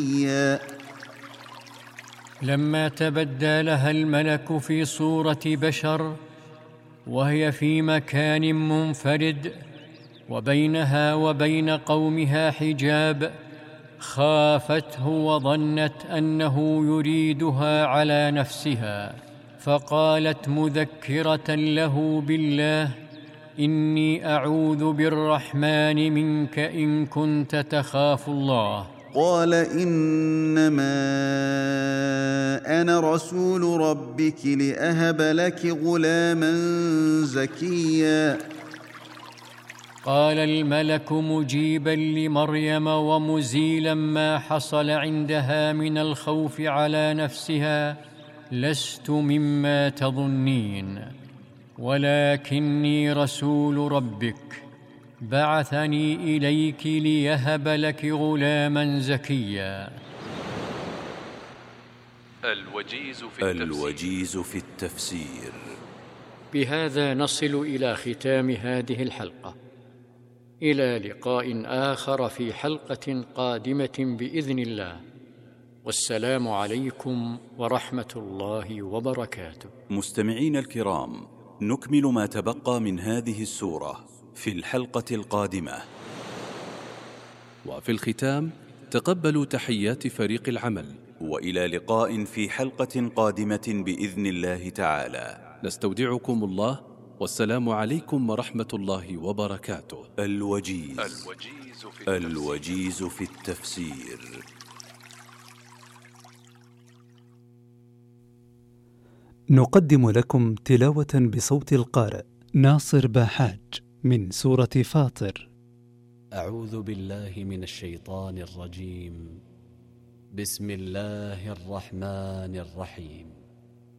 لما تبدى لها الملك في صورة بشر وهي في مكان منفرد وبينها وبين قومها حجاب، خافته وظنت أنه يريدها على نفسها، فقالت مذكرة له بالله: إني أعوذ بالرحمن منك إن كنت تخاف الله. قال إنما أنا رسول ربك لأهب لك غلاما زكيا. قال الملك مجيبا لمريم ومزيلا ما حصل عندها من الخوف على نفسها: لست مما تظنين، ولكني رسول ربك بعثني إليك ليهب لك غلاما زكيا. الوجيز في التفسير. بهذا نصل إلى ختام هذه الحلقة. إلى لقاء آخر في حلقة قادمة بإذن الله، والسلام عليكم ورحمة الله وبركاته. مستمعين الكرام، نكمل ما تبقى من هذه السورة في الحلقة القادمة. وفي الختام تقبلوا تحيات فريق العمل، وإلى لقاء في حلقة قادمة بإذن الله تعالى. نستودعكم الله، والسلام عليكم ورحمة الله وبركاته. الوجيز في التفسير. نقدم لكم تلاوة بصوت القارئ ناصر باحاج من سورة فاطر. أعوذ بالله من الشيطان الرجيم. بسم الله الرحمن الرحيم.